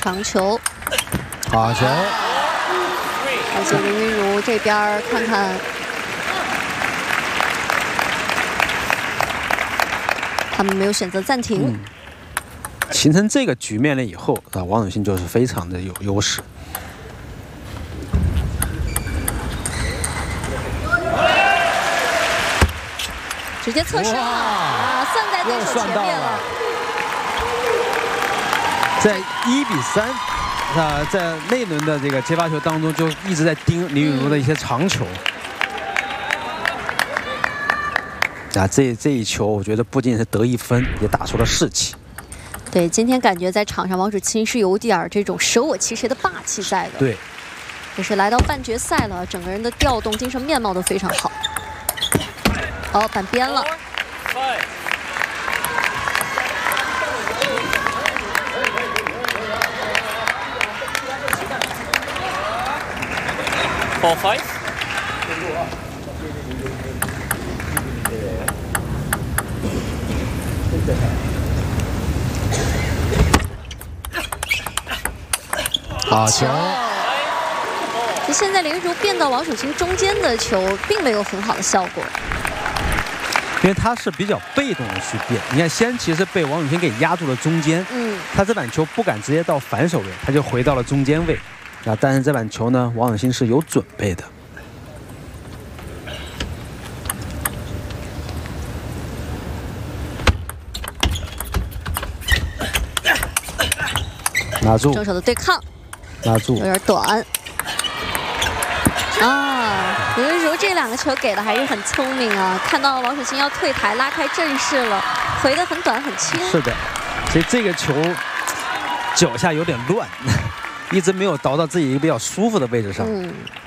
长球， 好球！ 而且林昀儒这边看看，他们没有选择暂停。 形成这个局面了以后，王永庆就是非常的有优势。 直接侧身了啊，算在对手前面了。 在1比3，在那一轮的这个接发球当中，就一直在盯林昀儒的一些长球。这一球，我觉得不仅是得1分，也打出了士气。 对，今天感觉在场上王楚钦是有点这种舍我其谁的霸气在的。 对， 也是来到半决赛了，整个人的调动、精神面貌都非常好。 哦，板边了。 4-5。 好球！ 现在林昀儒变到王楚钦中间的球，并没有很好的效果。 因为他是比较被动的去变，你看先其实被王楚钦给压住了中间，他这板球不敢直接到反手位，他就回到了中间位，但是这板球呢，王楚钦是有准备的。拿住， 正手的对抗， 拿住， 有点短。林昀儒这2个球给的还是很聪明啊！看到王楚钦要退台拉开阵势了，回得很短很轻。 是的，所以这个球脚下有点乱，一直没有倒到自己一个比较舒服的位置上。